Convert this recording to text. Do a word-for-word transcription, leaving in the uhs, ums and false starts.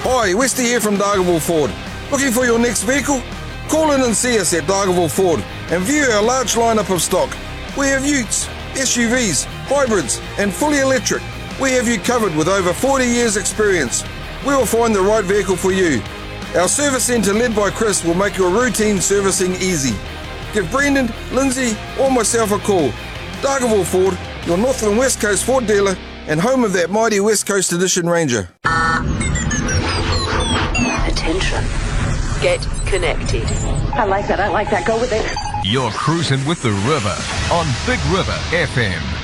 Hi, Westy here from Dargaville Ford. Looking for your next vehicle? Call in and see us at Dargaville Ford and view our large lineup of stock. We have utes, S U Vs, hybrids and fully electric. We have you covered with over forty years experience. We will find the right vehicle for you. Our service centre led by Chris will make your routine servicing easy. Give Brendan, Lindsay or myself a call. Dargaville Ford, your North and West Coast Ford dealer and home of that mighty West Coast Edition Ranger. Attention. Get connected. I like that, I like that. Go with it. You're cruising with the river on Big River F M.